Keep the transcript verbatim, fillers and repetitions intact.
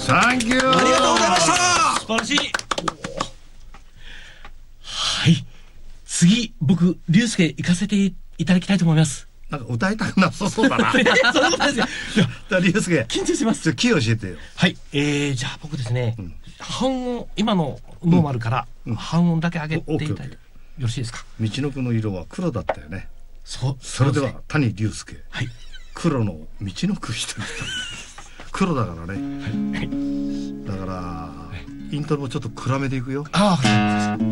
サンキュー。 ありがとうございました。 素晴らしい。はい、次僕龍介行かせていただきたいと思います。 なんか歌いたくなさそうだな。 そんなことですよ。 じゃあ龍介、 緊張します。 ちょっとキー教えてよ。 はい、えー、じゃあ僕ですね、 うん、 半音、今のノーマルからうん半音だけ上げていただいて、 オッケーオッケー。 よろしいですか。 道のくの色は黒だったよね。 そう。 それではそうすね、 谷龍介、 はい、 黒の道のく人々。黒だからね。 はい、 だからイントロもちょっと暗めでいくよ。 ああ、わかりました。